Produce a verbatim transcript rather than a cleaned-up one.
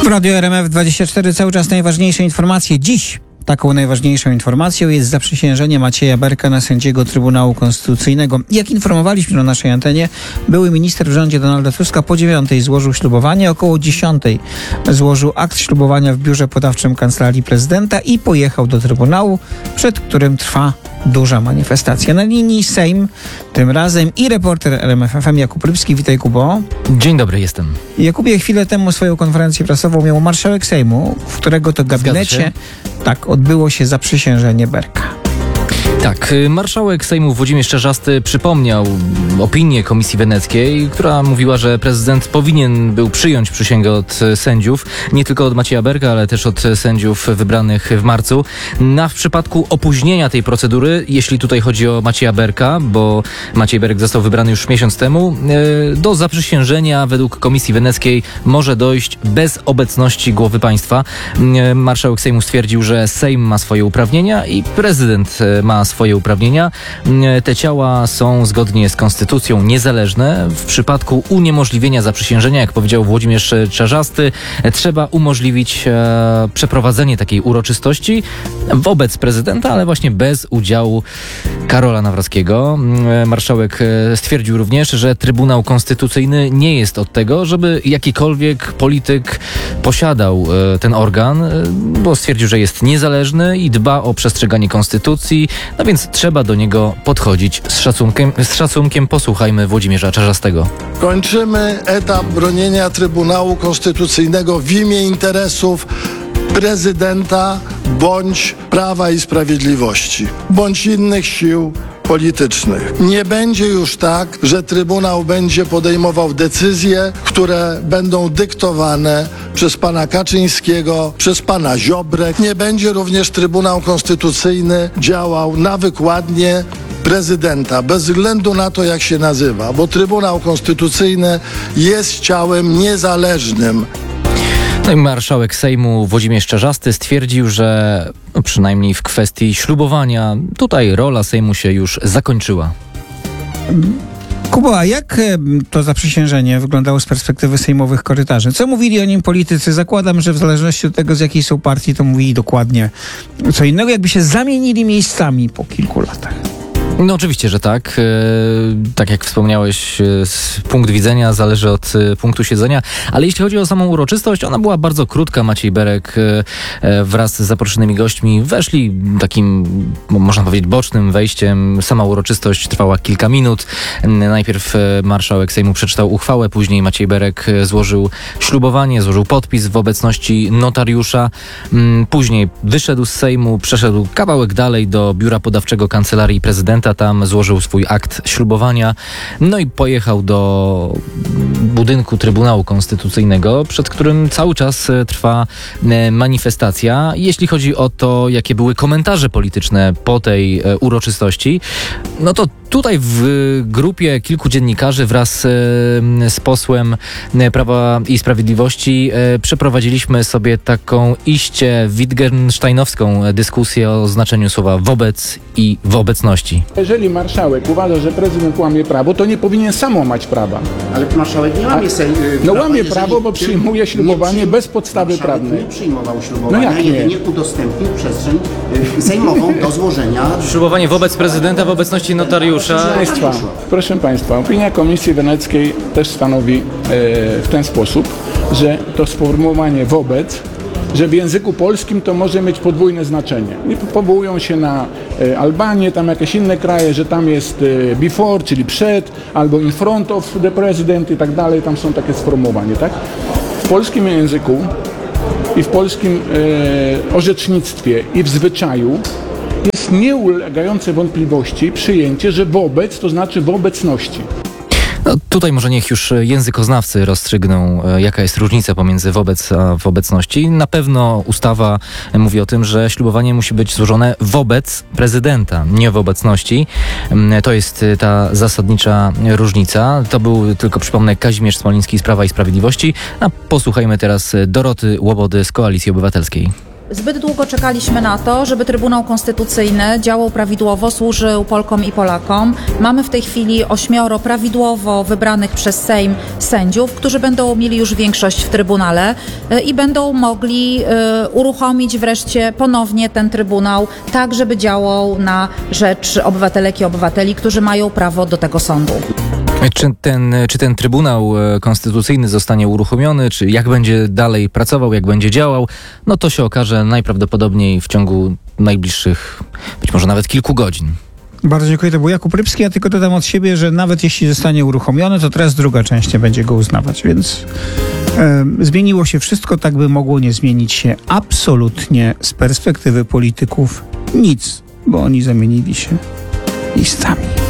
W Radiu R M F dwadzieścia cztery cały czas najważniejsze informacje. Dziś taką najważniejszą informacją jest zaprzysiężenie Macieja Berka na sędziego Trybunału Konstytucyjnego. Jak informowaliśmy na naszej antenie, były minister w rządzie Donalda Tuska po dziewiątej złożył ślubowanie, około dziesiątej złożył akt ślubowania w biurze podawczym Kancelarii Prezydenta i pojechał do Trybunału, przed którym trwa duża manifestacja. Na linii Sejm tym razem i reporter R M F F M Jakub Rybski. Witaj, Kubo. Dzień dobry, jestem. Jakubie, chwilę temu swoją konferencję prasową miał marszałek Sejmu, w którego to gabinecie tak odbyło się zaprzysiężenie Berka. Tak, marszałek Sejmu Włodzimierz Czarzasty przypomniał opinię Komisji Weneckiej, która mówiła, że prezydent powinien był przyjąć przysięgę od sędziów, nie tylko od Macieja Berka, ale też od sędziów wybranych w marcu. Na w przypadku opóźnienia tej procedury, jeśli tutaj chodzi o Macieja Berka, bo Maciej Berek został wybrany już miesiąc temu, do zaprzysiężenia według Komisji Weneckiej może dojść bez obecności głowy państwa. Marszałek Sejmu stwierdził, że Sejm ma swoje uprawnienia i prezydent ma swoje uprawnienia. Te ciała są zgodnie z konstytucją niezależne. W przypadku uniemożliwienia zaprzysiężenia, jak powiedział Włodzimierz Czarzasty, trzeba umożliwić e, przeprowadzenie takiej uroczystości wobec prezydenta, ale właśnie bez udziału Karola Nawrockiego. E, marszałek stwierdził również, że Trybunał Konstytucyjny nie jest od tego, żeby jakikolwiek polityk posiadał e, ten organ, e, bo stwierdził, że jest niezależny i dba o przestrzeganie konstytucji. No więc trzeba do niego podchodzić z szacunkiem. Z szacunkiem posłuchajmy Włodzimierza Czarzastego. Kończymy etap bronienia Trybunału Konstytucyjnego w imię interesów prezydenta bądź Prawa i Sprawiedliwości, bądź innych sił politycznych. Nie będzie już tak, że Trybunał będzie podejmował decyzje, które będą dyktowane przez pana Kaczyńskiego, przez pana Ziobrę. Nie będzie również Trybunał Konstytucyjny działał na wykładnię prezydenta, bez względu na to, jak się nazywa, bo Trybunał Konstytucyjny jest ciałem niezależnym. No i marszałek Sejmu Włodzimierz Czarzasty stwierdził, że no przynajmniej w kwestii ślubowania tutaj rola Sejmu się już zakończyła. Kubo, a jak to zaprzysiężenie wyglądało z perspektywy sejmowych korytarzy? Co mówili o nim politycy? Zakładam, że w zależności od tego, z jakiej są partii, to mówili dokładnie co innego, jakby się zamienili miejscami po kilku latach. No oczywiście, że tak. E, tak jak wspomniałeś, e, punkt widzenia zależy od e, punktu siedzenia, ale jeśli chodzi o samą uroczystość, ona była bardzo krótka. Maciej Berek e, wraz z zaproszonymi gośćmi weszli takim, można powiedzieć, bocznym wejściem. Sama uroczystość trwała kilka minut. Najpierw marszałek Sejmu przeczytał uchwałę, później Maciej Berek złożył ślubowanie, złożył podpis w obecności notariusza. Później wyszedł z Sejmu, przeszedł kawałek dalej do biura podawczego Kancelarii Prezydenta. Tam złożył swój akt ślubowania, no i pojechał do budynku Trybunału Konstytucyjnego, przed którym cały czas trwa manifestacja. Jeśli chodzi o to, jakie były komentarze polityczne po tej uroczystości, no to tutaj w grupie kilku dziennikarzy wraz z posłem Prawa i Sprawiedliwości przeprowadziliśmy sobie taką iście wittgensteinowską dyskusję o znaczeniu słowa wobec i w obecności. Jeżeli marszałek uważa, że prezydent łamie prawo, to nie powinien sam łamać prawa. Ale marszałek nie łamie sejmu. No łamie prawo, bo przyjmuje ślubowanie bez podstawy prawnej. Nie przyjmował ślubowania, no jak nie? jedynie udostępnił przestrzeń sejmową do złożenia. Ślubowanie wobec prezydenta w obecności notariusza. Proszę Państwa, proszę Państwa, opinia Komisji Weneckiej też stanowi e, w ten sposób, że to sformułowanie wobec, że w języku polskim to może mieć podwójne znaczenie. I powołują się na e, Albanię, tam jakieś inne kraje, że tam jest e, before, czyli przed, albo in front of the president i tak dalej, tam są takie sformułowania, tak? W polskim języku i w polskim e, orzecznictwie i w zwyczaju jest nieulegające wątpliwości przyjęcie, że wobec to znaczy w obecności. No, tutaj może niech już językoznawcy rozstrzygną, jaka jest różnica pomiędzy wobec a w obecności. Na pewno ustawa mówi o tym, że ślubowanie musi być złożone wobec prezydenta, nie w obecności. To jest ta zasadnicza różnica. To był, tylko przypomnę, Kazimierz Smoliński z Prawa i Sprawiedliwości. A posłuchajmy teraz Doroty Łobody z Koalicji Obywatelskiej. Zbyt długo czekaliśmy na to, żeby Trybunał Konstytucyjny działał prawidłowo, służył Polkom i Polakom. Mamy w tej chwili ośmioro prawidłowo wybranych przez Sejm sędziów, którzy będą mieli już większość w Trybunale i będą mogli uruchomić wreszcie ponownie ten Trybunał, tak żeby działał na rzecz obywatelek i obywateli, którzy mają prawo do tego sądu. Czy ten, czy ten Trybunał Konstytucyjny zostanie uruchomiony, czy jak będzie dalej pracował, jak będzie działał, no to się okaże najprawdopodobniej w ciągu najbliższych, być może nawet kilku godzin. Bardzo dziękuję. To był Jakub Rybski. Ja tylko dodam od siebie, że nawet jeśli zostanie uruchomiony, to teraz druga część nie będzie go uznawać, więc e, zmieniło się wszystko, tak by mogło nie zmienić się absolutnie z perspektywy polityków nic, bo oni zamienili się listami.